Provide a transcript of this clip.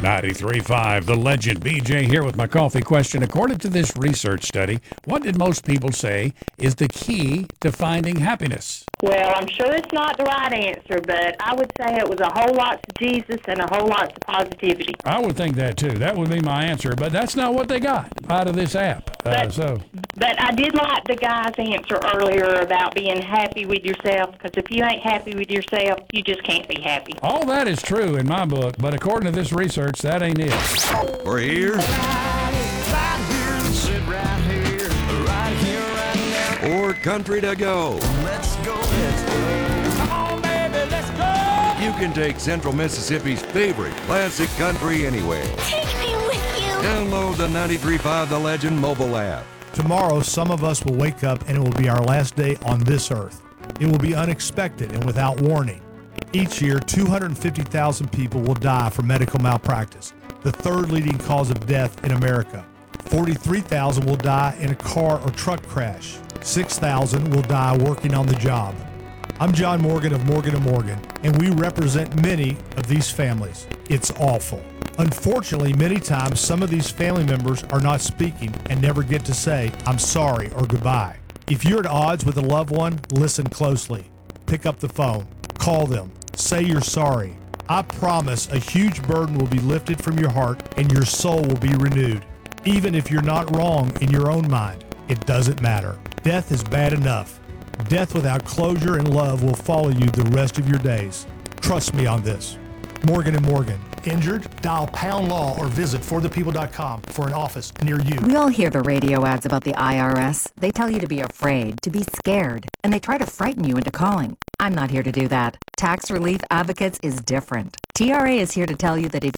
93.5, The Legend. BJ here with my coffee question. According to this research study, what did most people say is the key to finding happiness? Well, I'm sure it's not the right answer, but I would say it was a whole lot to Jesus and a whole lot to positivity. I would think that too. That would be my answer, but that's not what they got out of this app. But I did like the guy's answer earlier about being happy with yourself, because if you ain't happy with yourself, you just can't be happy. All that is true in my book, but according to this research, that ain't it. We're here. Or country to go. Let's go. Come on, baby, let's go. You can take Central Mississippi's favorite classic country anywhere. Take me with you. Download the 93.5 The Legend mobile app. Tomorrow, some of us will wake up and it will be our last day on this earth. It will be unexpected and without warning. Each year, 250,000 people will die from medical malpractice, the third leading cause of death in America. 43,000 will die in a car or truck crash. 6,000 will die working on the job. I'm John Morgan of Morgan & Morgan, and we represent many of these families. It's awful. Unfortunately, many times some of these family members are not speaking and never get to say, I'm sorry or goodbye. If you're at odds with a loved one, listen closely. Pick up the phone. Call them. Say you're sorry. I promise a huge burden will be lifted from your heart and your soul will be renewed. Even if you're not wrong in your own mind, it doesn't matter. Death is bad enough. Death without closure and love will follow you the rest of your days. Trust me on this. Morgan & Morgan. Injured? Dial #law or visit forthepeople.com for an office near you. We all hear the radio ads about the IRS. They tell you to be afraid, to be scared, and they try to frighten you into calling. I'm not here to do that. Tax Relief Advocates is different. TRA is here to tell you that if